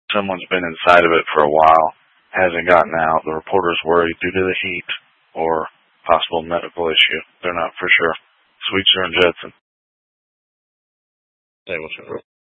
Someone's been inside of it for a while, hasn't gotten out. The reporter's worried due to the heat or possible medical issue. They're not for sure. Sweetser and Judson. Hey, what's up?